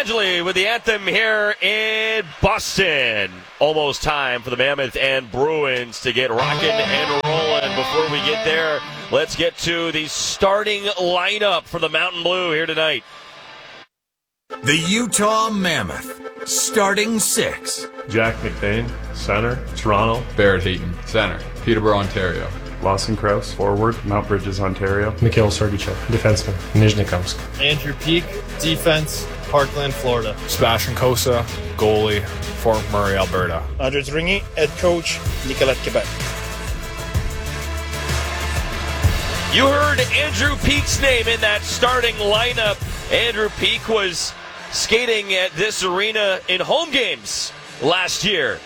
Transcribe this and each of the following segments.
Angeli with the anthem here in Boston. Almost time for the Mammoth and Bruins to get rocking and rolling. Before we get there, let's get to the starting lineup for the Mountain Blue here tonight. The Utah Mammoth, starting six. Jack McBain, center, Toronto. Barrett Hayton, center, Peterborough, Ontario. Lawson Krause, forward, Mount Bridges, Ontario. Mikhail Sergachev, defenseman, Nizhnikovsk. Andrew Peak, defense, Parkland, Florida. Sebastian Cossa, goalie, Fort McMurray, Alberta. Andre Dringy, head coach, Nicolette, Quebec. You heard Andrew Peak's name in that starting lineup. Andrew Peak was skating at this arena in home games last year.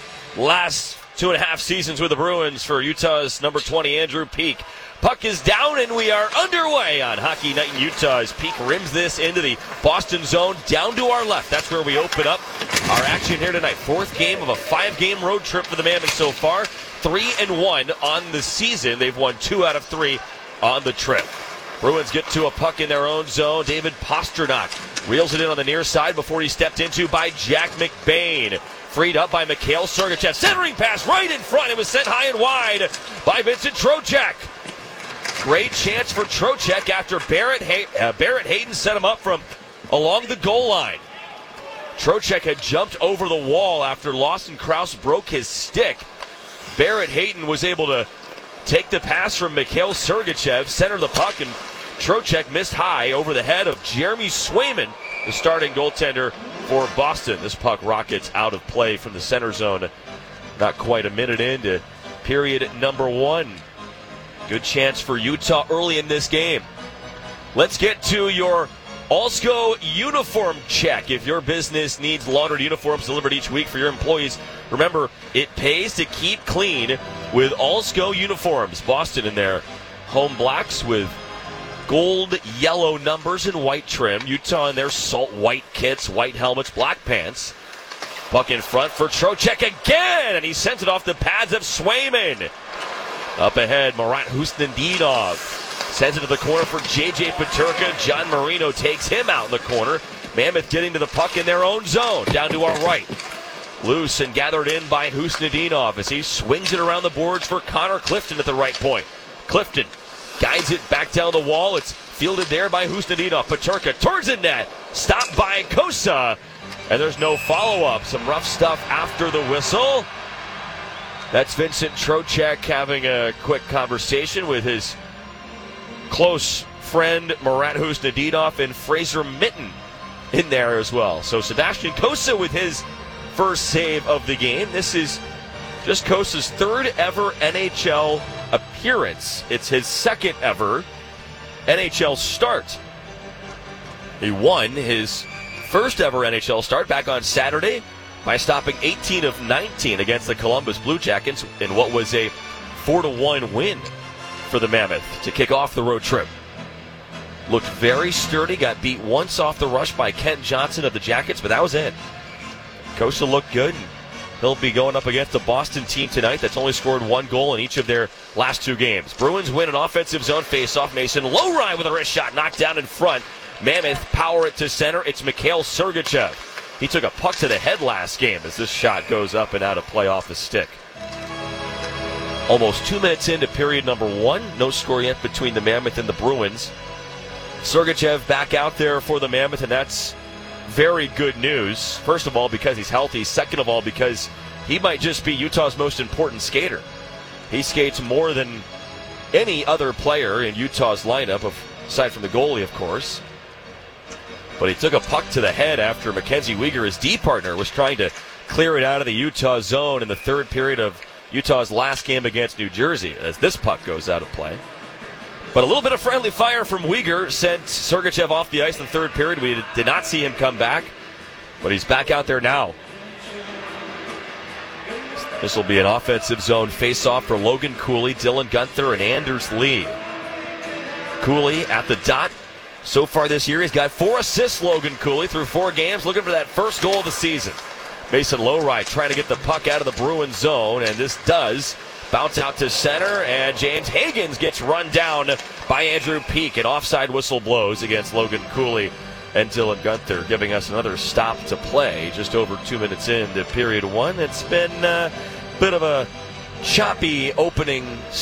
Last 2.5 seasons with the Bruins for Utah's number 20, Andrew Peak. Puck is down, and we are underway on Hockey Night in Utah as Peak rims this into the Boston zone down to our left. That's where we open up our action here tonight. Fourth game of a 5-game road trip for the Mammoth so far. 3-1 on the season. They've won 2 out of 3 on the trip. Bruins get to a puck in their own zone. David Pastrnak reels it in on the near side before he's stepped into by Jack McBain. Freed up by Mikhail Sergachev. Centering pass right in front. It was sent high and wide by Vincent Trocheck. Great chance for Trocheck after Barrett Hayton set him up from along the goal line. Trocheck had jumped over the wall after Lawson Krause broke his stick. Barrett Hayton was able to take the pass from Mikhail Sergachev, center the puck, and Trocheck missed high over the head of Jeremy Swayman, the starting goaltender for Boston. This puck rockets out of play from the center zone. Not quite a minute into period number 1. Good chance for Utah early in this game. Let's get to your Alsco uniform check. If your business needs laundered uniforms delivered each week for your employees, remember, it pays to keep clean with Alsco uniforms. Boston in their home blacks with gold, yellow numbers and white trim. Utah in their salt white kits, white helmets, black pants. Puck in front for Trocheck again, and he sends it off the pads of Swayman. Up ahead, Marat Husnandinov sends it to the corner for J.J. Peterka. John Marino takes him out in the corner. Mammoth getting to the puck in their own zone, down to our right. Loose and gathered in by Husnandinov as he swings it around the boards for Connor Clifton at the right point. Clifton guides it back down the wall. It's fielded there by Husnandinov. Peterka towards the net. Stopped by Cossa. And there's no follow-up. Some rough stuff after the whistle. That's Vincent Trocheck having a quick conversation with his close friend Marat Husnandinov and Fraser Mitten in there as well. So Sebastian Cossa with his first save of the game. This is just Kossa's third ever NHL appearance. It's his second ever NHL start. He won his first ever NHL start back on Saturday by stopping 18 of 19 against the Columbus Blue Jackets in what was a 4-1 win for the Mammoth to kick off the road trip. Looked very sturdy, got beat once off the rush by Kent Johnson of the Jackets, but that was it. Cossa looked good. He'll be going up against a Boston team tonight that's only scored 1 goal in each of their last 2 games. Bruins win an offensive zone faceoff. Mason Lowry with a wrist shot knocked down in front. Mammoth power it to center. It's Mikhail Sergachev. He took a puck to the head last game as this shot goes up and out of play off the stick. Almost 2 minutes into period number 1. No score yet between the Mammoth and the Bruins. Sergachev back out there for the Mammoth, and that's very good news. First of all, because he's healthy. Second of all, because he might just be Utah's most important skater. He skates more than any other player in Utah's lineup, aside from the goalie, of course. But he took a puck to the head after Mackenzie Weegar, his D partner, was trying to clear it out of the Utah zone in the third period of Utah's last game against New Jersey, as this puck goes out of play. But a little bit of friendly fire from Weegar sent Sergachev off the ice in the third period. We did not see him come back, but he's back out there now. This will be an offensive zone face-off for Logan Cooley, Dylan Gunther, and Anders Lee. Cooley at the dot. So far this year, he's got 4 assists, Logan Cooley, through 4 games, looking for that first goal of the season. Mason Lowry trying to get the puck out of the Bruins zone, and this does bounce out to center, and James Higgins gets run down by Andrew Peak. An offside whistle blows against Logan Cooley and Dylan Gunther giving us another stop to play just over 2 minutes into period one. It's been a bit of a choppy opening